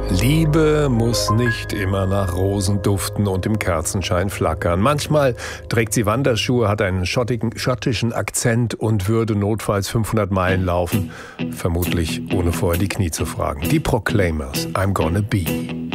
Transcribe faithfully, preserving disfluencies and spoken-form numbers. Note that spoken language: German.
Liebe muss nicht immer nach Rosen duften und im Kerzenschein flackern. Manchmal trägt sie Wanderschuhe, hat einen schottigen, schottischen Akzent und würde notfalls fünfhundert Meilen laufen. Vermutlich ohne vorher die Knie zu fragen. Die Proclaimers, I'm Gonna Be.